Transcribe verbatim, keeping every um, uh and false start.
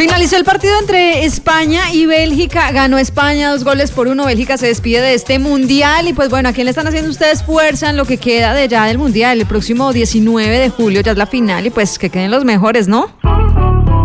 Finalizó el partido entre España y Bélgica, ganó España dos goles por uno, Bélgica se despide de este mundial y pues bueno, ¿a quién le están haciendo ustedes fuerza en lo que queda de ya del mundial? El próximo diecinueve de julio ya es la final y pues que queden los mejores, ¿no?